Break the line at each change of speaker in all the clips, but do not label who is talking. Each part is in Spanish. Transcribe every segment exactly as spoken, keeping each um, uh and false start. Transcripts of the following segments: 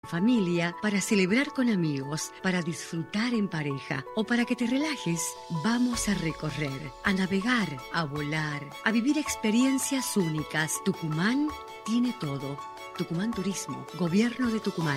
familia, para celebrar con amigos, para disfrutar en pareja o para que te relajes, vamos a recorrer, a navegar, a volar, a vivir experiencias únicas. Tucumán tiene todo. Tucumán Turismo, Gobierno de Tucumán.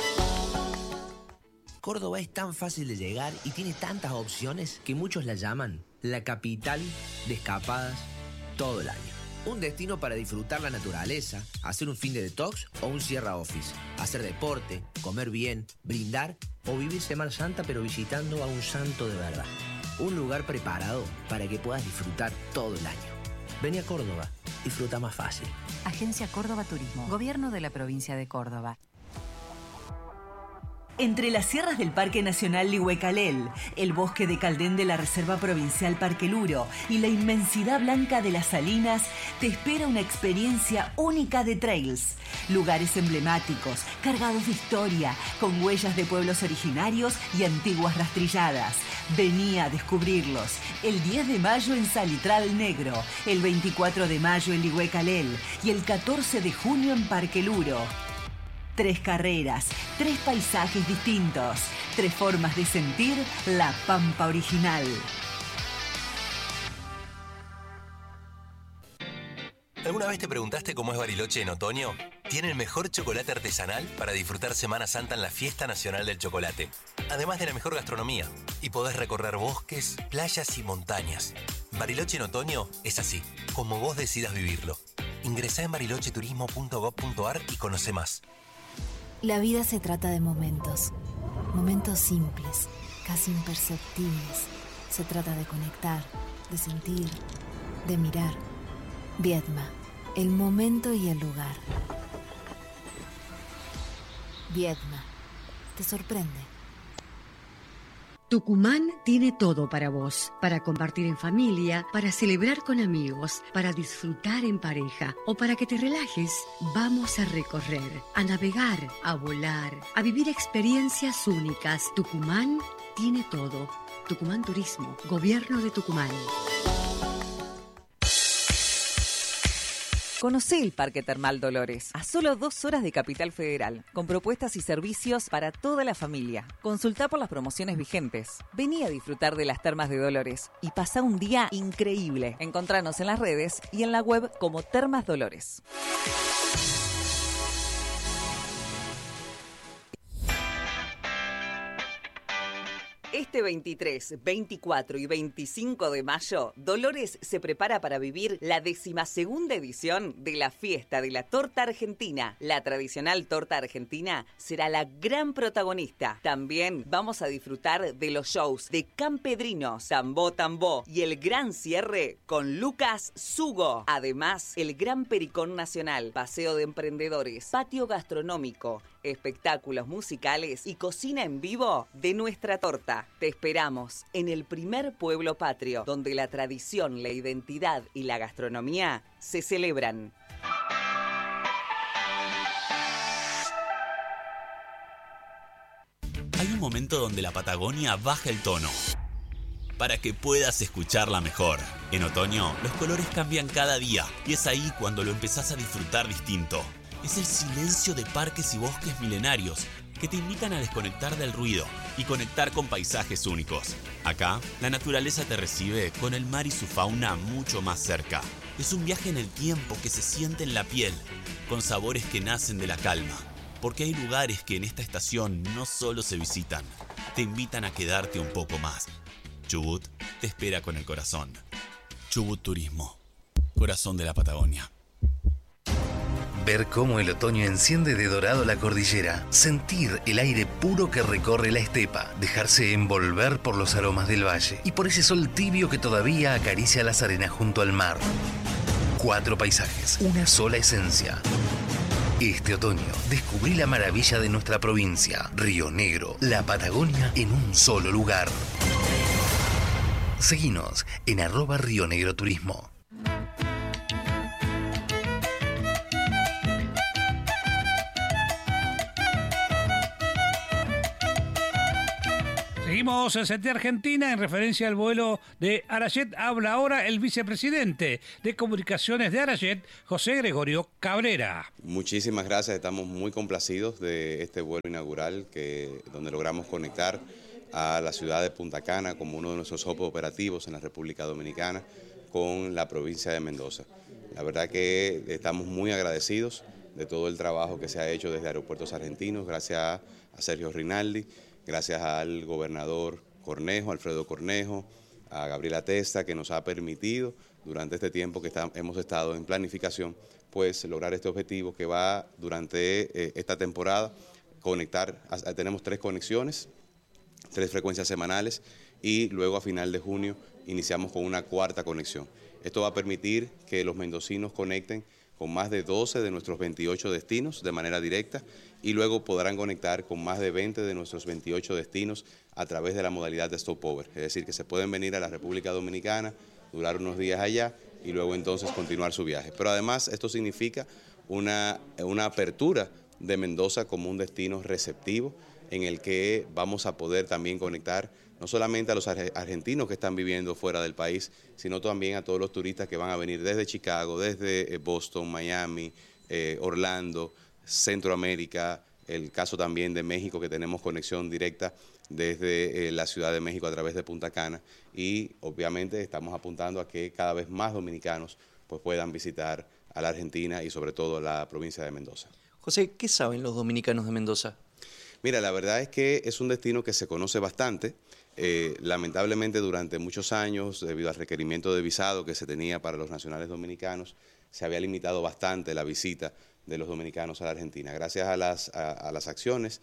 Córdoba es tan fácil de llegar y tiene tantas opciones que muchos la llaman la capital de escapadas todo el año. Un destino para disfrutar la naturaleza, hacer un fin de detox o un Sierra Office, hacer deporte, comer bien, brindar o vivir Semana Santa pero visitando a un santo de verdad. Un lugar preparado para que puedas disfrutar todo el año. Vení a Córdoba, disfruta más fácil.
Agencia Córdoba Turismo, Gobierno de la Provincia de Córdoba.
Entre las sierras del Parque Nacional Lihuecalel, el bosque de Caldén de la Reserva Provincial Parque Luro y la inmensidad blanca de las Salinas, te espera una experiencia única de trails. Lugares emblemáticos, cargados de historia, con huellas de pueblos originarios y antiguas rastrilladas. Vení a descubrirlos. El diez de mayo en Salitral Negro, el veinticuatro de mayo en Lihuecalel y el catorce de junio en Parque Luro. Tres carreras, tres paisajes distintos, tres formas de sentir la Pampa original.
¿Alguna vez te preguntaste cómo es Bariloche en otoño? Tiene el mejor chocolate artesanal para disfrutar Semana Santa en la Fiesta Nacional del Chocolate. Además de la mejor gastronomía. Y podés recorrer bosques, playas y montañas. Bariloche en otoño es así, como vos decidas vivirlo. Ingresá en bariloche turismo punto gob punto ar y conoce más.
La vida se trata de momentos, momentos simples, casi imperceptibles. Se trata de conectar, de sentir, de mirar. Viedma, el momento y el lugar. Viedma, te sorprende.
Tucumán tiene todo para vos, para compartir en familia, para celebrar con amigos, para disfrutar en pareja o para que te relajes. Vamos a recorrer, a navegar, a volar, a vivir experiencias únicas. Tucumán tiene todo. Tucumán Turismo, Gobierno de Tucumán.
Conocé el Parque Termal Dolores, a solo dos horas de Capital Federal, con propuestas y servicios para toda la familia. Consultá por las promociones vigentes. Vení a disfrutar de las termas de Dolores y pasá un día increíble. Encontranos en las redes y en la web como Termas Dolores. Este veintitrés, veinticuatro y veinticinco de mayo, Dolores se prepara para vivir la decimasegunda edición de la Fiesta de la Torta Argentina. La tradicional torta argentina será la gran protagonista. También vamos a disfrutar de los shows de Campedrinos, Tambó Tambó y el gran cierre con Lucas Sugo. Además, el Gran Pericón Nacional, paseo de emprendedores, patio gastronómico, espectáculos musicales y cocina en vivo de nuestra torta. Te esperamos en el primer pueblo patrio, donde la tradición, la identidad y la gastronomía se celebran.
Hay un momento donde la Patagonia baja el tono para que puedas escucharla mejor. En otoño, los colores cambian cada día y es ahí cuando lo empezás a disfrutar distinto. Es el silencio de parques y bosques milenarios que te invitan a desconectar del ruido y conectar con paisajes únicos. Acá, la naturaleza te recibe con el mar y su fauna mucho más cerca. Es un viaje en el tiempo que se siente en la piel, con sabores que nacen de la calma. Porque hay lugares que en esta estación no solo se visitan, te invitan a quedarte un poco más. Chubut te espera con el corazón. Chubut Turismo, corazón de la Patagonia.
Ver cómo el otoño enciende de dorado la cordillera, sentir el aire puro que recorre la estepa, dejarse envolver por los aromas del valle y por ese sol tibio que todavía acaricia las arenas junto al mar. Cuatro paisajes, una sola esencia. Este otoño descubrí la maravilla de nuestra provincia, Río Negro, la Patagonia en un solo lugar. Seguinos en arroba Río Negro Turismo.
Seguimos en Sentir Argentina en referencia al vuelo de Arayet. Habla ahora el vicepresidente de Comunicaciones de Arayet, José Gregorio Cabrera.
Muchísimas gracias, estamos muy complacidos de este vuelo inaugural que, donde logramos conectar a la ciudad de Punta Cana como uno de nuestros hubs operativos en la República Dominicana con la provincia de Mendoza. La verdad que estamos muy agradecidos de todo el trabajo que se ha hecho desde Aeropuertos Argentinos, gracias a Sergio Rinaldi, gracias al gobernador Cornejo, Alfredo Cornejo, a Gabriela Testa, que nos ha permitido durante este tiempo que está, hemos estado en planificación, pues lograr este objetivo que va durante eh, esta temporada, conectar, a, tenemos tres conexiones, tres frecuencias semanales y luego a final de junio iniciamos con una cuarta conexión. Esto va a permitir que los mendocinos conecten con más de doce de nuestros veintiocho destinos de manera directa y luego podrán conectar con más de veinte de nuestros veintiocho destinos a través de la modalidad de stopover. Es decir, que se pueden venir a la República Dominicana, durar unos días allá y luego entonces continuar su viaje. Pero además esto significa una, una apertura de Mendoza como un destino receptivo en el que vamos a poder también conectar no solamente a los argentinos que están viviendo fuera del país, sino también a todos los turistas que van a venir desde Chicago, desde Boston, Miami, eh, Orlando, Centroamérica, el caso también de México, que tenemos conexión directa desde eh, la Ciudad de México a través de Punta Cana, y obviamente estamos apuntando a que cada vez más dominicanos pues, puedan visitar a la Argentina y sobre todo a la provincia de Mendoza.
José, ¿qué saben los dominicanos de Mendoza?
Mira, la verdad es que es un destino que se conoce bastante. Eh, lamentablemente durante muchos años, debido al requerimiento de visado que se tenía para los nacionales dominicanos, se había limitado bastante la visita de los dominicanos a la Argentina. Gracias a las, a, a las acciones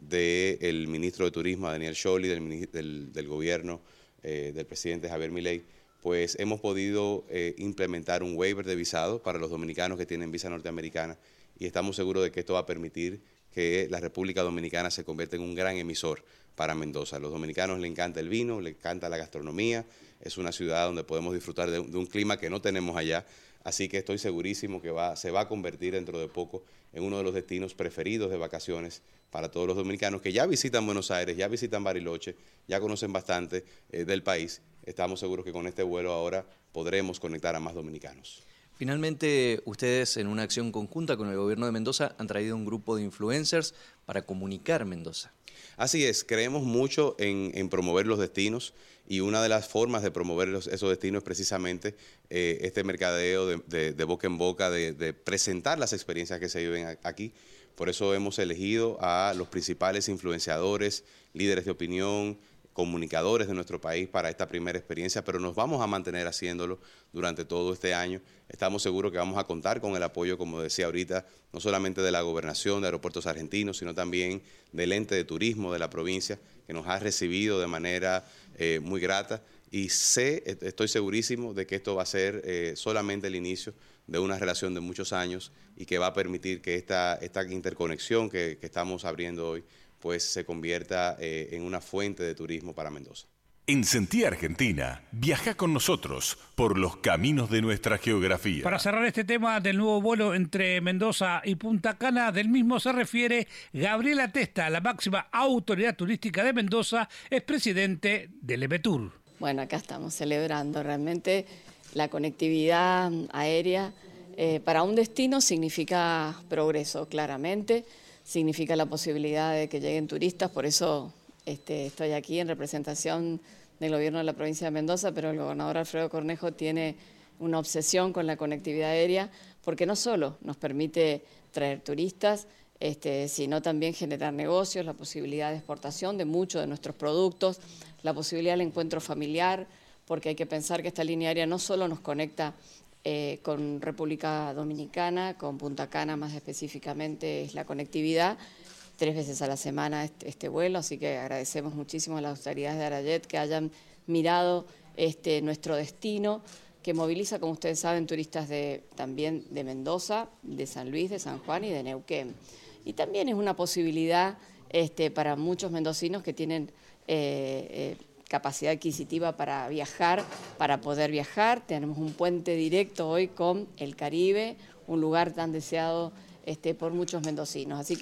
del ministro de Turismo, Daniel Scioli, del, del, del gobierno eh, del presidente Javier Milei, pues hemos podido eh, implementar un waiver de visado para los dominicanos que tienen visa norteamericana y estamos seguros de que esto va a permitir que la República Dominicana se convierta en un gran emisor para Mendoza. A los dominicanos les encanta el vino, les encanta la gastronomía, es una ciudad donde podemos disfrutar de un, de un clima que no tenemos allá, así que estoy segurísimo que va, se va a convertir dentro de poco en uno de los destinos preferidos de vacaciones para todos los dominicanos que ya visitan Buenos Aires, ya visitan Bariloche, ya conocen bastante eh, del país. Estamos seguros que con este vuelo ahora podremos conectar a más dominicanos.
Finalmente, ustedes en una acción conjunta con el gobierno de Mendoza han traído un grupo de influencers para comunicar Mendoza.
Así es, creemos mucho en, en promover los destinos y una de las formas de promover los, esos destinos es precisamente eh, este mercadeo de, de, de boca en boca, de, de presentar las experiencias que se viven aquí. Por eso hemos elegido a los principales influenciadores, líderes de opinión, comunicadores de nuestro país para esta primera experiencia, pero nos vamos a mantener haciéndolo durante todo este año. Estamos seguros que vamos a contar con el apoyo, como decía ahorita, no solamente de la Gobernación de Aeropuertos Argentinos, sino también del ente de turismo de la provincia, que nos ha recibido de manera eh, muy grata. Y sé, estoy segurísimo de que esto va a ser eh, solamente el inicio de una relación de muchos años y que va a permitir que esta, esta interconexión que, que estamos abriendo hoy pues se convierta eh, en una fuente de turismo para Mendoza.
En Sentir Argentina, viaja con nosotros por los caminos de nuestra geografía.
Para cerrar este tema del nuevo vuelo entre Mendoza y Punta Cana, del mismo se refiere Gabriela Testa, la máxima autoridad turística de Mendoza, es presidente del EMETUR.
Bueno, acá estamos celebrando realmente la conectividad aérea. Eh, para un destino significa progreso, claramente. Significa la posibilidad de que lleguen turistas, por eso este, estoy aquí en representación del gobierno de la provincia de Mendoza, pero el gobernador Alfredo Cornejo tiene una obsesión con la conectividad aérea, porque no solo nos permite traer turistas, este, sino también generar negocios, la posibilidad de exportación de muchos de nuestros productos, la posibilidad del encuentro familiar, porque hay que pensar que esta línea aérea no solo nos conecta Eh, con República Dominicana, con Punta Cana más específicamente es la conectividad, tres veces a la semana este, este vuelo, así que agradecemos muchísimo a las autoridades de Arayet que hayan mirado este, nuestro destino, que moviliza, como ustedes saben, turistas de, también de Mendoza, de San Luis, de San Juan y de Neuquén. Y también es una posibilidad este, para muchos mendocinos que tienen eh, eh, capacidad adquisitiva para viajar, para poder viajar. Tenemos un puente directo hoy con el Caribe, un lugar tan deseado este, por muchos mendocinos. Así que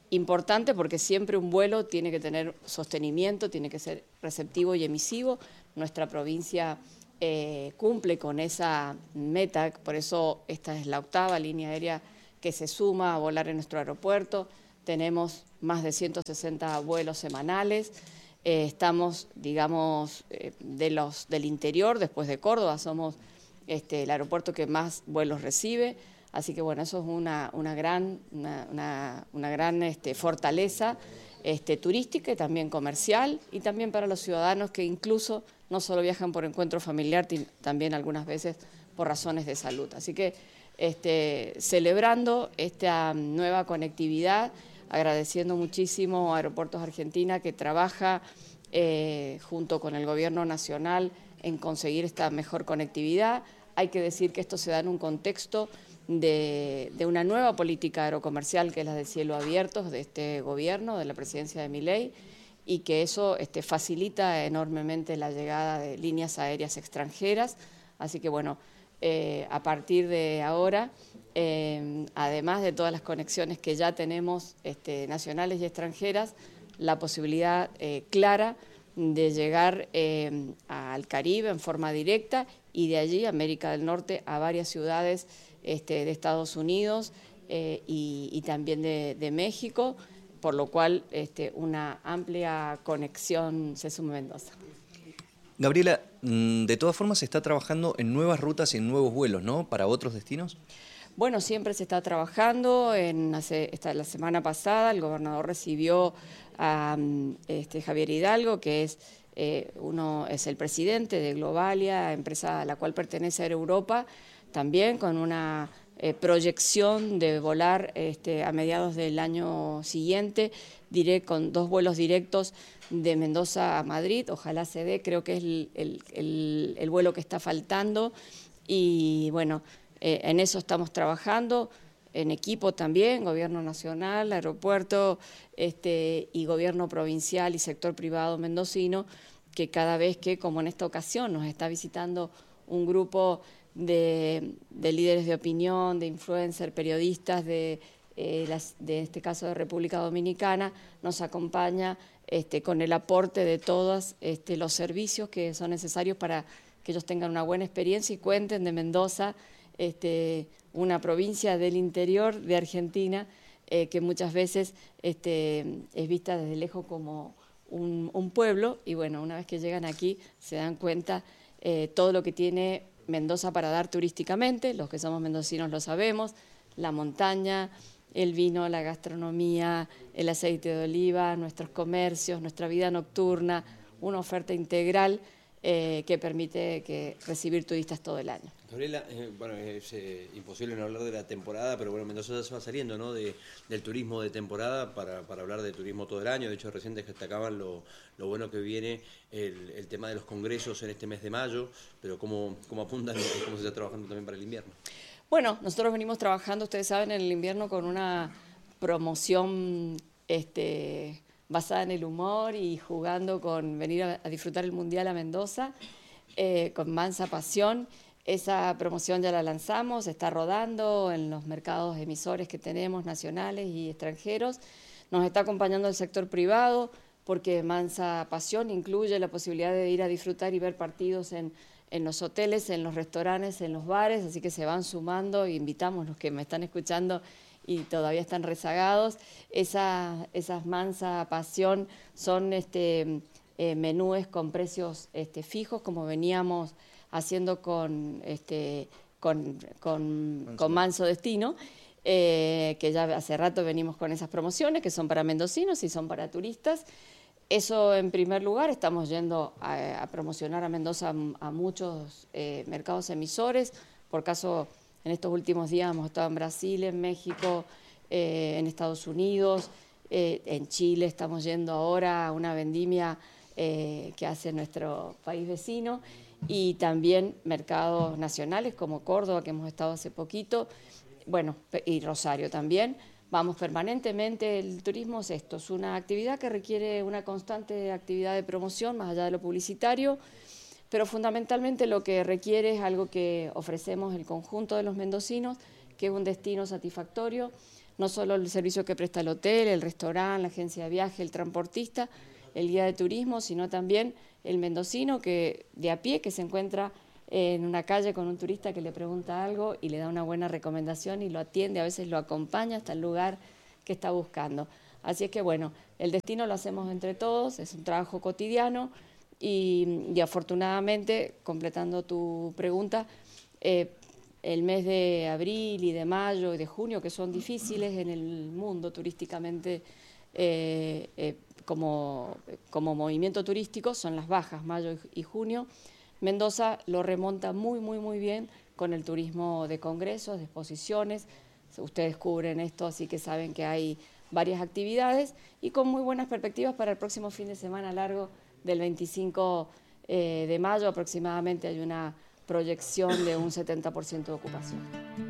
importante porque siempre un vuelo tiene que tener sostenimiento, tiene que ser receptivo y emisivo. Nuestra provincia eh, cumple con esa meta, por eso esta es la octava línea aérea que se suma a volar en nuestro aeropuerto. Tenemos más de ciento sesenta vuelos semanales. Eh, estamos, digamos, eh, de los del interior, después de Córdoba, somos este, el aeropuerto que más vuelos recibe. Así que bueno, eso es una, una gran, una, una, una gran este, fortaleza este, turística y también comercial, y también para los ciudadanos que incluso no solo viajan por encuentro familiar, también algunas veces por razones de salud. Así que este, celebrando esta nueva conectividad, agradeciendo muchísimo a Aeropuertos Argentina, que trabaja eh, junto con el Gobierno Nacional en conseguir esta mejor conectividad. Hay que decir que esto se da en un contexto de, de una nueva política aerocomercial, que es la de cielo abierto de este gobierno, de la presidencia de Milei, y que eso este, facilita enormemente la llegada de líneas aéreas extranjeras. Así que bueno, eh, a partir de ahora, eh, además de todas las conexiones que ya tenemos este, nacionales y extranjeras, la posibilidad eh, clara de llegar eh, al Caribe en forma directa y de allí, América del Norte, a varias ciudades este, de Estados Unidos eh, y, y también de, de México, por lo cual este, una amplia conexión se suma a Mendoza.
Gabriela, de todas formas se está trabajando en nuevas rutas y en nuevos vuelos, ¿no?, para otros destinos.
Bueno, siempre se está trabajando. En hace, esta, la semana pasada el gobernador recibió a este, Javier Hidalgo, que es, eh, uno, es el presidente de Globalia, empresa a la cual pertenece Air Europa, también con una eh, proyección de volar este, a mediados del año siguiente, diré, con dos vuelos directos de Mendoza a Madrid. Ojalá se dé, creo que es el, el, el, el vuelo que está faltando y bueno, Eh, en eso estamos trabajando, en equipo también, Gobierno Nacional, Aeropuerto este, y Gobierno Provincial y sector privado mendocino, que cada vez que, como en esta ocasión, nos está visitando un grupo de, de líderes de opinión, de influencers, periodistas de, eh, las, de este caso de República Dominicana, nos acompaña este, con el aporte de todos este, los servicios que son necesarios para que ellos tengan una buena experiencia y cuenten de Mendoza, Este, una provincia del interior de Argentina eh, que muchas veces este, es vista desde lejos como un, un pueblo, y bueno, una vez que llegan aquí se dan cuenta eh, todo lo que tiene Mendoza para dar turísticamente. Los que somos mendocinos lo sabemos: la montaña, el vino, la gastronomía, el aceite de oliva, nuestros comercios, nuestra vida nocturna, una oferta integral eh, que permite que recibir turistas todo el año.
Gabriela, eh, bueno, es eh, imposible no hablar de la temporada, pero bueno, Mendoza ya se va saliendo, ¿no?, de, del turismo de temporada para, para hablar de turismo todo el año. De hecho, recién destacaban lo, lo bueno que viene el, el tema de los congresos en este mes de mayo, pero cómo, cómo apuntan y cómo se está trabajando también para el invierno.
Bueno, nosotros venimos trabajando, ustedes saben, en el invierno con una promoción este, basada en el humor y jugando con venir a, a disfrutar el Mundial a Mendoza, eh, con mansa pasión. Esa promoción ya la lanzamos, está rodando en los mercados emisores que tenemos, nacionales y extranjeros. Nos está acompañando el sector privado, porque Mansa Pasión incluye la posibilidad de ir a disfrutar y ver partidos en, en los hoteles, en los restaurantes, en los bares, así que se van sumando. Invitamos a los que me están escuchando y todavía están rezagados. Esa, esas Mansa Pasión son este, eh, menúes con precios este, fijos, como veníamos haciendo con, este, con, con, Manso. con Manso Destino, eh, que ya hace rato venimos con esas promociones, que son para mendocinos y son para turistas. Eso en primer lugar. Estamos yendo a, a promocionar a Mendoza a, a muchos eh, mercados emisores. Por caso, en estos últimos días hemos estado en Brasil, en México, eh, en Estados Unidos, eh, en Chile. Estamos yendo ahora a una vendimia eh, que hace nuestro país vecino, y también mercados nacionales como Córdoba, que hemos estado hace poquito, bueno, y Rosario también. Vamos permanentemente. El turismo es esto, es una actividad que requiere una constante actividad de promoción, más allá de lo publicitario, pero fundamentalmente lo que requiere es algo que ofrecemos el conjunto de los mendocinos, que es un destino satisfactorio. no solo el servicio que presta el hotel, el restaurante, la agencia de viaje, el transportista, el guía de turismo, sino también el mendocino que de a pie que se encuentra en una calle con un turista que le pregunta algo y le da una buena recomendación y lo atiende, a veces lo acompaña hasta el lugar que está buscando. Así es que bueno, el destino lo hacemos entre todos, es un trabajo cotidiano y, y afortunadamente, completando tu pregunta, eh, el mes de abril y de mayo y de junio, que son difíciles en el mundo turísticamente, eh, eh, como, como movimiento turístico, son las bajas, mayo y junio. Mendoza lo remonta muy, muy, muy bien con el turismo de congresos, de exposiciones. Ustedes cubren esto, así que saben que hay varias actividades y con muy buenas perspectivas para el próximo fin de semana largo del veinticinco de mayo. Aproximadamente hay una proyección de un setenta por ciento de ocupación.